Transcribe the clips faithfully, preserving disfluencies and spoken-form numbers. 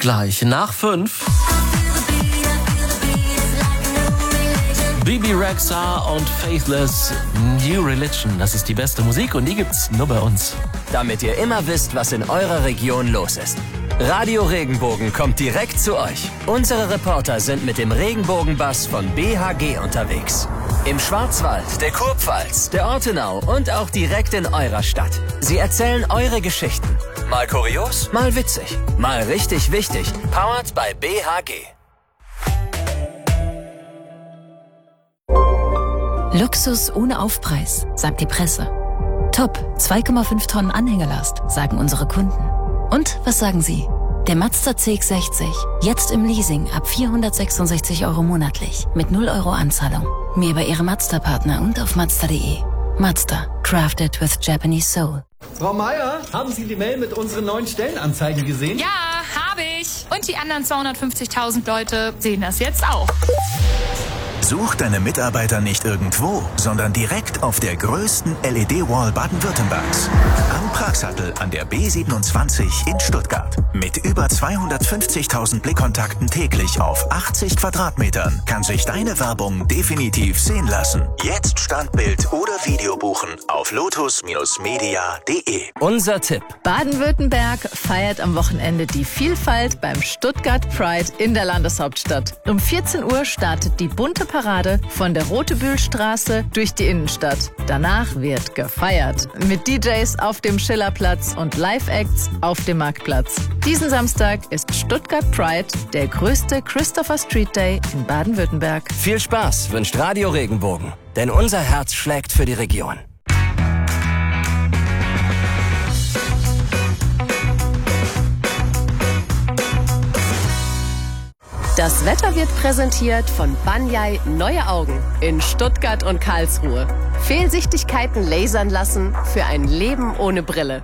gleich nach fünf. Bibi Rexha und Faithless, New Religion. Das ist die beste Musik und die gibt's nur bei uns. Damit ihr immer wisst, was in eurer Region los ist. Radio Regenbogen kommt direkt zu euch. Unsere Reporter sind mit dem Regenbogenbus von B H G unterwegs. Im Schwarzwald, der Kurpfalz, der Ortenau und auch direkt in eurer Stadt. Sie erzählen eure Geschichten. Mal kurios, mal witzig, mal richtig wichtig. Powered by B H G. Luxus ohne Aufpreis, sagt die Presse. Top, zwei Komma fünf Tonnen Anhängelast, sagen unsere Kunden. Und was sagen Sie? Der Mazda C X sechzig, jetzt im Leasing ab vierhundertsechsundsechzig Euro monatlich, mit null Euro Anzahlung. Mehr bei Ihrem Mazda-Partner und auf Mazda punkt de. Mazda, crafted with Japanese soul. Frau Meier, haben Sie die Mail mit unseren neuen Stellenanzeigen gesehen? Ja, habe ich. Und die anderen zweihundertfünfzigtausend Leute sehen das jetzt auch. Such deine Mitarbeiter nicht irgendwo, sondern direkt auf der größten L E D-Wall Baden-Württembergs. Am Pragsattel an der B siebenundzwanzig in Stuttgart. Mit über zweihundertfünfzigtausend Blickkontakten täglich auf achtzig Quadratmetern kann sich deine Werbung definitiv sehen lassen. Jetzt Standbild oder Video buchen auf lotus media punkt de. Unser Tipp. Baden-Württemberg feiert am Wochenende die Vielfalt beim Stuttgart Pride in der Landeshauptstadt. Um vierzehn Uhr startet die bunte Parade von der Rotebühlstraße durch die Innenstadt. Danach wird gefeiert. Mit D Js auf dem Schillerplatz und Live-Acts auf dem Marktplatz. Diesen Samstag ist Stuttgart Pride der größte Christopher Street Day in Baden-Württemberg. Viel Spaß wünscht Radio Regenbogen, denn unser Herz schlägt für die Region. Das Wetter wird präsentiert von Banyai Neue Augen in Stuttgart und Karlsruhe. Fehlsichtigkeiten lasern lassen für ein Leben ohne Brille.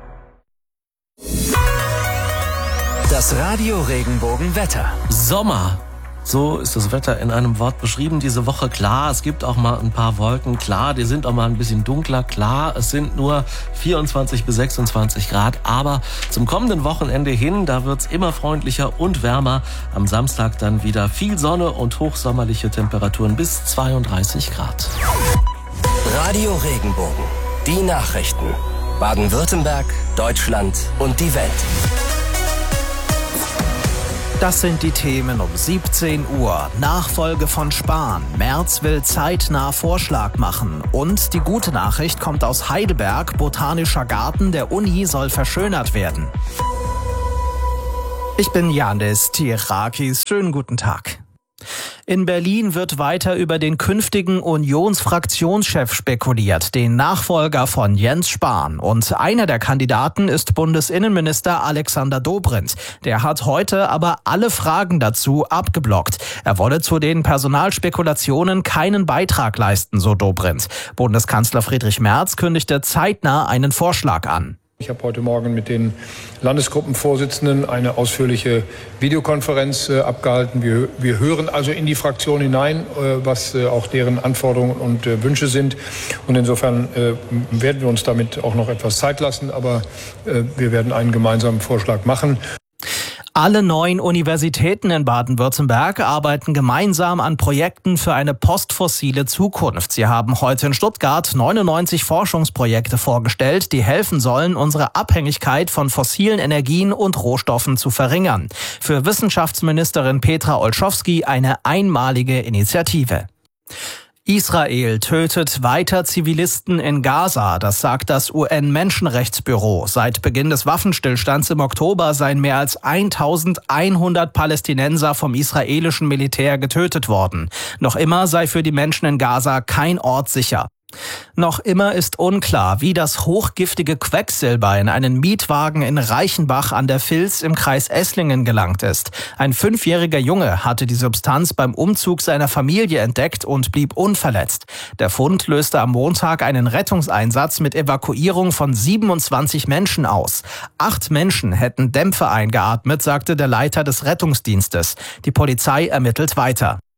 Das Radio Regenbogen Wetter. Sommer. So ist das Wetter in einem Wort beschrieben diese Woche. Klar, es gibt auch mal ein paar Wolken. Klar, die sind auch mal ein bisschen dunkler. Klar, es sind nur vierundzwanzig bis sechsundzwanzig Grad. Aber zum kommenden Wochenende hin, da wird's immer freundlicher und wärmer. Am Samstag dann wieder viel Sonne und hochsommerliche Temperaturen bis zweiunddreißig Grad. Radio Regenbogen. Die Nachrichten. Baden-Württemberg, Deutschland und die Welt. Das sind die Themen um siebzehn Uhr. Nachfolge von Spahn. Merz will zeitnah Vorschlag machen. Und die gute Nachricht kommt aus Heidelberg. Botanischer Garten der Uni soll verschönert werden. Ich bin Janis Tirakis. Schönen guten Tag. In Berlin wird weiter über den künftigen Unionsfraktionschef spekuliert, den Nachfolger von Jens Spahn. Und einer der Kandidaten ist Bundesinnenminister Alexander Dobrindt. Der hat heute aber alle Fragen dazu abgeblockt. Er wolle zu den Personalspekulationen keinen Beitrag leisten, so Dobrindt. Bundeskanzler Friedrich Merz kündigte zeitnah einen Vorschlag an. Ich habe heute Morgen mit den Landesgruppenvorsitzenden eine ausführliche Videokonferenz äh, abgehalten. Wir, wir hören also in die Fraktion hinein, äh, was äh, auch deren Anforderungen und äh, Wünsche sind. Und insofern äh, werden wir uns damit auch noch etwas Zeit lassen. Aber äh, wir werden einen gemeinsamen Vorschlag machen. Alle neun Universitäten in Baden-Württemberg arbeiten gemeinsam an Projekten für eine postfossile Zukunft. Sie haben heute in Stuttgart neunundneunzig Forschungsprojekte vorgestellt, die helfen sollen, unsere Abhängigkeit von fossilen Energien und Rohstoffen zu verringern. Für Wissenschaftsministerin Petra Olschowski eine einmalige Initiative. Israel tötet weiter Zivilisten in Gaza, das sagt das U N-Menschenrechtsbüro. Seit Beginn des Waffenstillstands im Oktober seien mehr als eintausendeinhundert Palästinenser vom israelischen Militär getötet worden. Noch immer sei für die Menschen in Gaza kein Ort sicher. Noch immer ist unklar, wie das hochgiftige Quecksilber in einen Mietwagen in Reichenbach an der Vils im Kreis Esslingen gelangt ist. Ein fünfjähriger Junge hatte die Substanz beim Umzug seiner Familie entdeckt und blieb unverletzt. Der Fund löste am Montag einen Rettungseinsatz mit Evakuierung von siebenundzwanzig Menschen aus. Acht Menschen hätten Dämpfe eingeatmet, sagte der Leiter des Rettungsdienstes. Die Polizei ermittelt weiter.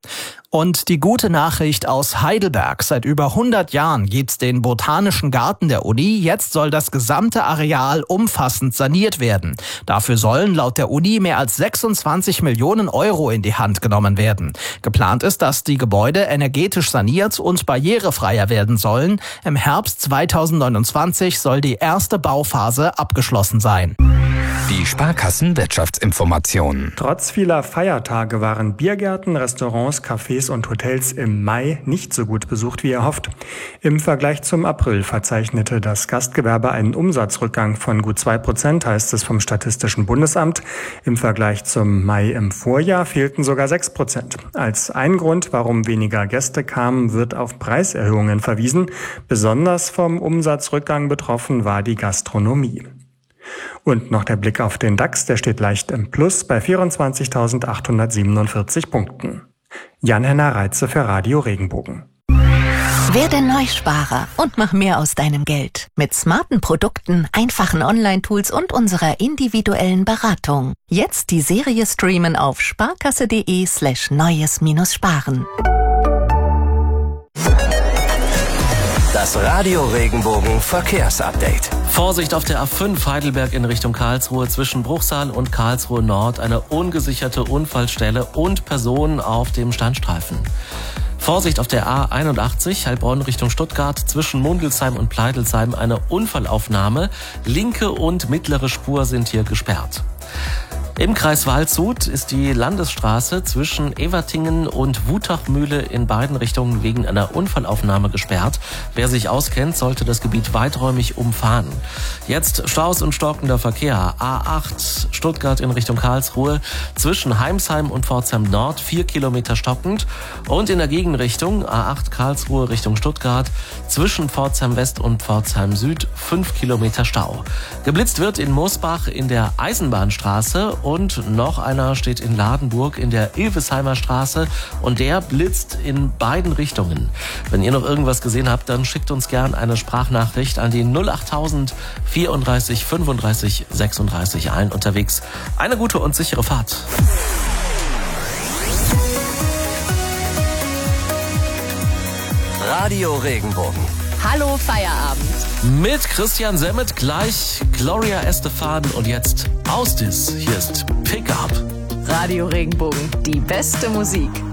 Und die gute Nachricht aus Heidelberg. Seit über hundert Jahren gibt's den Botanischen Garten der Uni. Jetzt soll das gesamte Areal umfassend saniert werden. Dafür sollen laut der Uni mehr als sechsundzwanzig Millionen Euro in die Hand genommen werden. Geplant ist, dass die Gebäude energetisch saniert und barrierefreier werden sollen. Im Herbst zweitausendneunundzwanzig soll die erste Bauphase abgeschlossen sein. Die Sparkassen-Wirtschaftsinformationen. Trotz vieler Feiertage waren Biergärten, Restaurants, Cafés und Hotels im Mai nicht so gut besucht wie erhofft. Im Vergleich zum April verzeichnete das Gastgewerbe einen Umsatzrückgang von gut zwei Prozent, heißt es vom Statistischen Bundesamt. Im Vergleich zum Mai im Vorjahr fehlten sogar sechs Prozent. Als ein Grund, warum weniger Gäste kamen, wird auf Preiserhöhungen verwiesen. Besonders vom Umsatzrückgang betroffen war die Gastronomie. Und noch der Blick auf den DAX, der steht leicht im Plus bei vierundzwanzigtausendachthundertsiebenundvierzig Punkten. Jan-Henner Reitze für Radio Regenbogen. Werde Neusparer und mach mehr aus deinem Geld. Mit smarten Produkten, einfachen Online-Tools und unserer individuellen Beratung. Jetzt die Serie streamen auf sparkasse.de slash neues-sparen. Das Radio Regenbogen Verkehrsupdate. Vorsicht auf der A fünf Heidelberg in Richtung Karlsruhe zwischen Bruchsal und Karlsruhe Nord. Eine ungesicherte Unfallstelle und Personen auf dem Standstreifen. Vorsicht auf der A einundachtzig Heilbronn Richtung Stuttgart zwischen Mundelsheim und Pleitelsheim. Eine Unfallaufnahme. Linke und mittlere Spur sind hier gesperrt. Im Kreis Waldshut ist die Landesstraße zwischen Evertingen und Wutachmühle in beiden Richtungen wegen einer Unfallaufnahme gesperrt. Wer sich auskennt, sollte das Gebiet weiträumig umfahren. Jetzt Staus und stockender Verkehr. A acht Stuttgart in Richtung Karlsruhe zwischen Heimsheim und Pforzheim Nord vier Kilometer stockend. Und in der Gegenrichtung A acht Karlsruhe Richtung Stuttgart zwischen Pforzheim West und Pforzheim Süd fünf Kilometer Stau. Geblitzt wird in Moosbach in der Eisenbahnstraße. Und noch einer steht in Ladenburg in der Ilvesheimer Straße und der blitzt in beiden Richtungen. Wenn ihr noch irgendwas gesehen habt, dann schickt uns gern eine Sprachnachricht an die null achttausend vierunddreißig fünfunddreißig sechsunddreißig ein. Unterwegs eine gute und sichere Fahrt. Radio Regenbogen. Hallo Feierabend. Mit Christian Semmet, gleich Gloria Estefan und jetzt Austis. Hier ist Pickup. Radio Regenbogen, die beste Musik.